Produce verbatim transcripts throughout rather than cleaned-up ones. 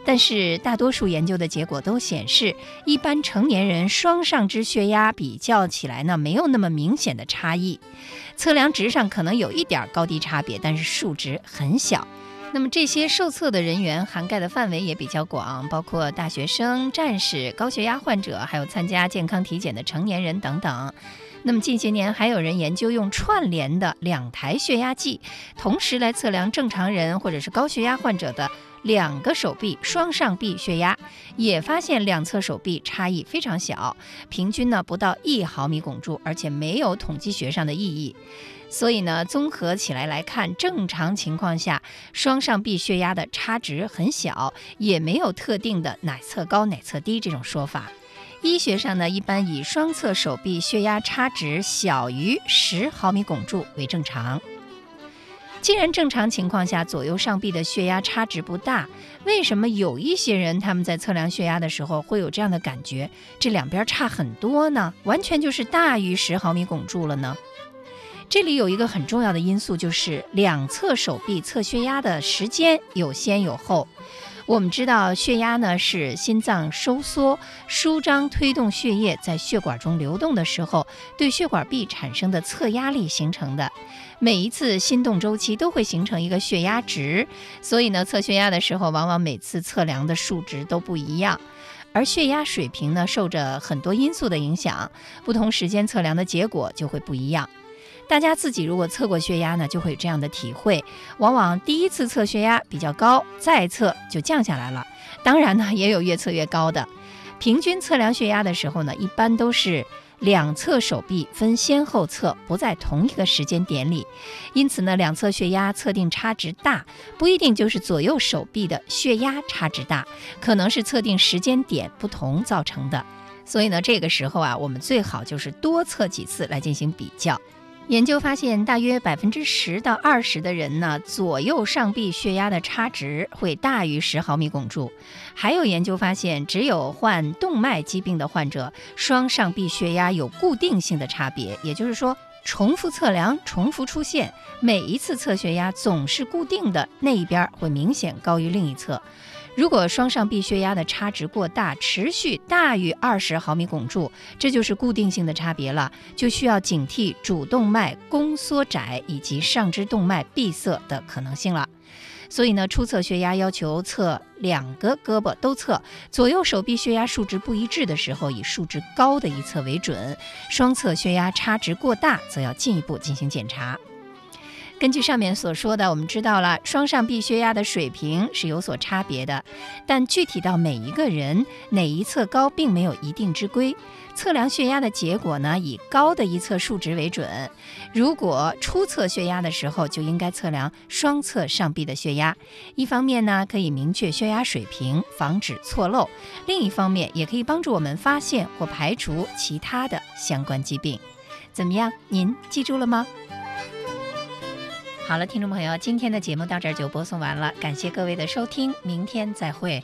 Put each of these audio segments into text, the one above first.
但是大多数研究的结果都显示，一般成年人双上肢血压比较起来呢，没有那么明显的差异。测量值上可能有一点高低差别，但是数值很小。那么这些受测的人员涵盖的范围也比较广，包括大学生、战士、高血压患者，还有参加健康体检的成年人等等。那么近些年还有人研究用串联的两台血压计，同时来测量正常人或者是高血压患者的两个手臂双上臂血压，也发现两侧手臂差异非常小，平均呢不到一毫米汞柱，而且没有统计学上的意义。所以呢，综合起来来看，正常情况下双上臂血压的差值很小，也没有特定的哪侧高哪侧低这种说法。医学上呢，一般以双侧手臂血压差值小于十毫米汞柱为正常。既然正常情况下左右上臂的血压差值不大，为什么有一些人他们在测量血压的时候会有这样的感觉，这两边差很多呢？完全就是大于十毫米汞柱了呢？这里有一个很重要的因素，就是两侧手臂测血压的时间有先有后。我们知道血压呢是心脏收缩、舒张推动血液在血管中流动的时候，对血管壁产生的测压力形成的。每一次心动周期都会形成一个血压值，所以呢，测血压的时候，往往每次测量的数值都不一样。而血压水平呢，受着很多因素的影响，不同时间测量的结果就会不一样。大家自己如果测过血压呢，就会有这样的体会，往往第一次测血压比较高，再测就降下来了。当然呢，也有越测越高的。平均测量血压的时候呢，一般都是两侧手臂分先后测，不在同一个时间点里。因此呢，两侧血压测定差值大，不一定就是左右手臂的血压差值大，可能是测定时间点不同造成的。所以呢，这个时候啊，我们最好就是多测几次来进行比较。研究发现，大约百分之十到二十的人呢，左右上臂血压的差值会大于十毫米汞柱。还有研究发现，只有患动脉疾病的患者，双上臂血压有固定性的差别，也就是说，重复测量、重复出现，每一次测血压总是固定的，那一边会明显高于另一侧。如果双上臂血压的差值过大，持续大于二十毫米汞柱，这就是固定性的差别了，就需要警惕主动脉弓缩窄以及上肢动脉闭塞的可能性了。所以呢，初测血压要求测两个胳膊都测，左右手臂血压数值不一致的时候，以数值高的一侧为准，双侧血压差值过大，则要进一步进行检查。根据上面所说的，我们知道了双上臂血压的水平是有所差别的，但具体到每一个人哪一侧高并没有一定之规。测量血压的结果呢，以高的一侧数值为准。如果初测血压的时候，就应该测量双侧上臂的血压。一方面呢，可以明确血压水平，防止错漏；另一方面，也可以帮助我们发现或排除其他的相关疾病。怎么样？您记住了吗？好了，听众朋友，今天的节目到这儿就播送完了，感谢各位的收听，明天再会。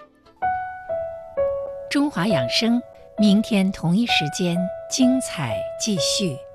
中华养生，明天同一时间精彩继续。